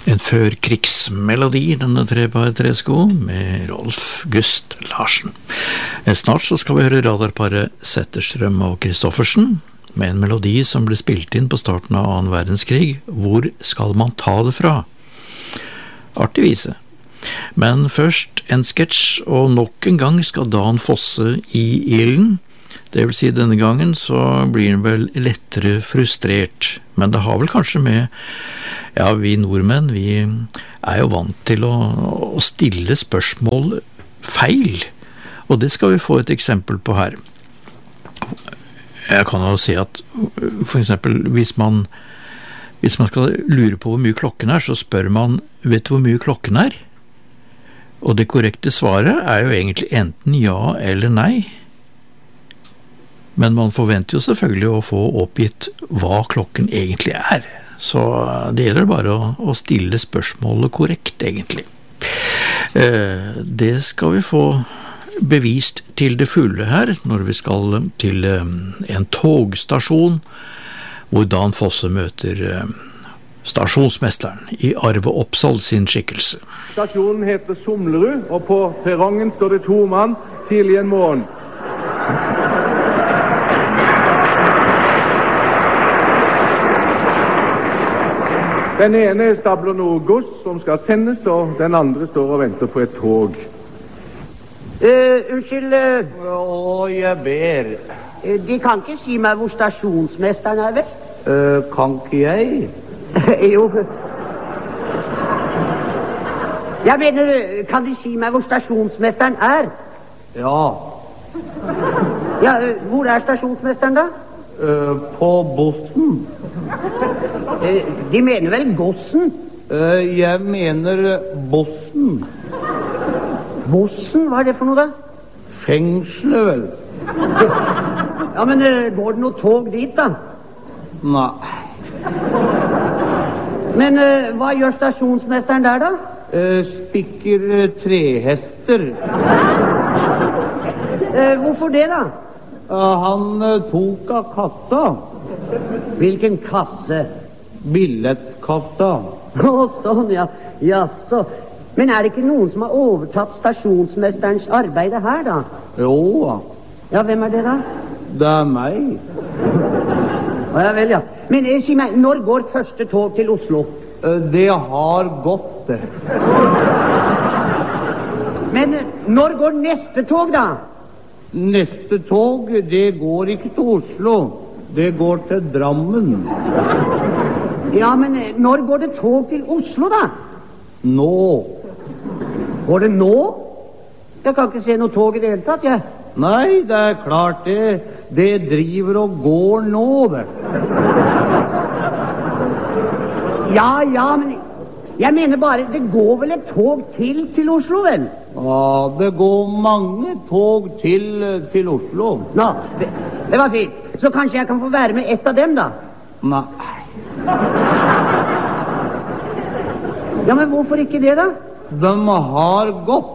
En førkrigsmelodi, denne tresko, med Rolf Gust Larsen. Snart så skal vi høre radarparet Zetterstrøm og Kristoffersen, med en melodi som ble spilt inn på starten av 2. verdenskrig. Hvor skal man ta det fra? Artig vise. Men først en sketsj, og nok en gang skal Dan Fosse i ilden. Det vil si, denne gangen så blir han vel lettere frustrert, men det har vel kanskje med, ja, vi nordmenn, vi er jo vant til å stille spørsmål feil, og det skal vi få et eksempel på her. Jeg kan jo si at, for eksempel, hvis man skal lure på hvor mye klokken er, så spør man, vet du hvor mye klokken er? Og det korrekte svaret er jo egentlig enten ja eller nei. Men man forventer jo selvfølgelig å få oppgitt hva klokken egentlig er. Så det gjelder bare å stille spørsmålet korrekt, egentlig. Det skal vi få bevist til det fulle her, når vi skal til en togstasjon, hvor Dan Fosse møter stasjonsmesteren i Arve Oppsal sin skikkelse. Stasjonen heter Somlerud, og på perrongen står det 2 mann tidlig en morgen. Den ene stabler noe gods som skal sendes, og den andre står og venter på et tog. Unnskyld, jeg ber. de kan ikke si meg hvor stasjonsmesteren er, vel? Kan ikke jeg? Jo. Jeg mener, kan de si meg hvor stasjonsmesteren er? Ja. Ja, hvor er stasjonsmesteren da? På bossen. De mener vel gossen? Jeg mener bossen. Bossen? Hva er det for noe da? Fengselet vel. Ja, men går det noe tog dit da? Nei. Men hva gjør stasjonsmesteren der da? Spikker trehester. Hvorfor det da? Han tok av kassa. Hvilken kasse? Billettkassa. Sånn, ja. Jaså. Men er det ikke noen som har overtatt stasjonsmesterens arbeide her, da? Jo. Ja, hvem er det da? Det er meg. Ja vel, ja. Men si meg, når går første tog til Oslo? Det har gått, det. Men når går neste tog, da? Neste tog, det går ikke til Oslo. Det går til Drammen. Ja, men når går det tog til Oslo, da? Nå. Går det nå? Jeg kan ikke se noe tog i det hele tatt, jeg. Nei, det er klart det. Det driver og går nå, det. Ja, men jeg mener bare, det går vel et tog til Oslo, vel? Ja, det går mange tog til Oslo. Nå, det var fint. Så kanskje jeg kan få være med et av dem, da? Nei. Ja, men hvorfor ikke det, da? De har gått.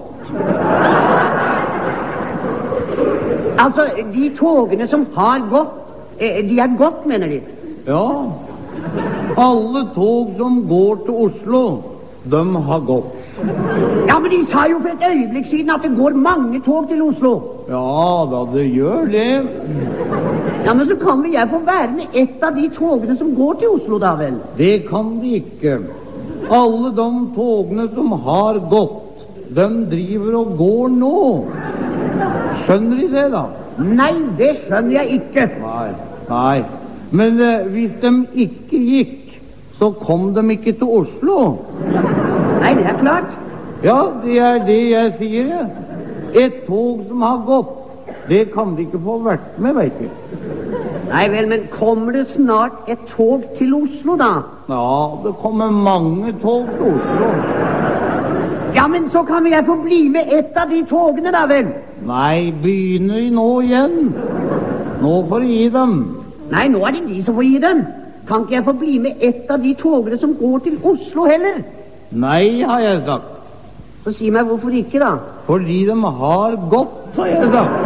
Altså, de togene som har gått, de er gått, mener de? Ja. Alle tog som går til Oslo, de har gått. Ja, men de sa jo for et øyeblikk siden at det går mange tog til Oslo. Ja, da det gjør det. Ja, men så kan vel jeg få være med et av de togene som går til Oslo, da vel? Det kan de ikke. Alle de togene som har gått, de driver og går nå. Skjønner de det, da? Nei, det skjønner jeg ikke. Nei. Men hvis de ikke gikk, så kom de ikke til Oslo. Nei, det er klart. Ja, det er det jeg sier, ja. Et tog som har gått, det kan de ikke få vært med, vet du. Nei vel, men kommer det snart et tog til Oslo, da? Ja, det kommer mange tog til Oslo. Ja, men så kan jeg få bli med et av de togene, da vel? Nei, begynner de nå igjen? Nå får de gi dem. Nei, nå er det de som får gi dem. Kan ikke jeg få bli med et av de togene som går til Oslo heller? Nei, har jeg sagt. Så si meg hvorfor ikke, da? Fordi de har gått, har jeg sagt.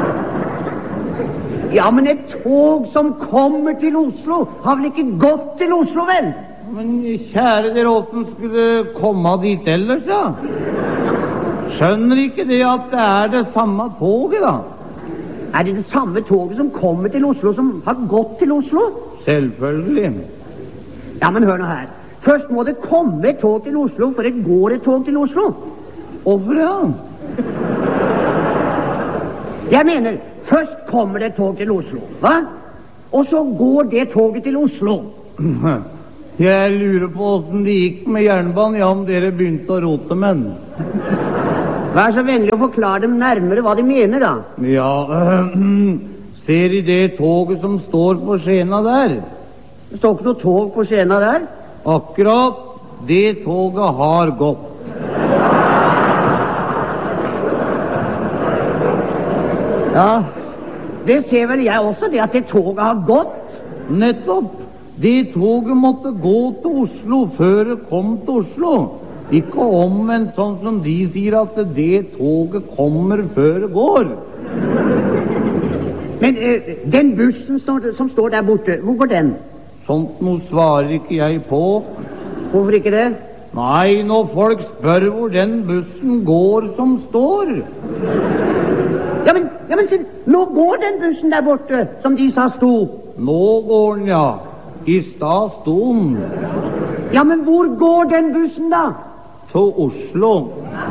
Ja, men et tog som kommer til Oslo har vel ikke gått til Oslo, vel? Men kjære dere, hvordan skulle komme dit ellers, da? Skjønner ikke det at det er det samme toget, da? Er det det samme toget som kommer til Oslo, som har gått til Oslo? Selvfølgelig. Ja, men hør nå her. Først må det komme et tog til Oslo, for det går et tog til Oslo. Hvorfor det? Jeg mener, først kommer det et tog til Oslo, hva? Og så går det toget til Oslo. Jeg lurer på hvordan det gikk med jernbanen, ja, om dere begynte å rote med den. Vær så vennlig å forklare dem nærmere hva de mener, da. Ja, ser I det toget som står på skjena der? Det står ikke noe tog på skjena der. Akkurat, det toget har gått. Ja, det ser vel jeg også, det at det toget har gått. Nettopp. Det toget måtte gå til Oslo før det kom til Oslo. Ikke omvendt sånn som de sier at det toget kommer før det går. Men den bussen som står der borte, hvor går den? Sånt noe svarer ikke jeg på. Hvorfor ikke det? Nei, når folk spør hvor den bussen går som står. Ja, men se, nå går den bussen der borte, som de sa sto. Nå går den, ja. I stad sto den. Ja, men hvor går den bussen da? Til Oslo.